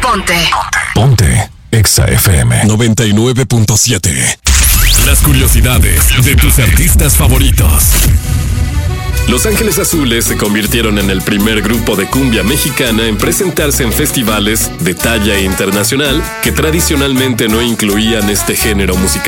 Ponte Exa FM 99.7. Las curiosidades de tus artistas favoritos. Los Ángeles Azules se convirtieron en el primer grupo de cumbia mexicana en presentarse en festivales de talla internacional que tradicionalmente no incluían este género musical.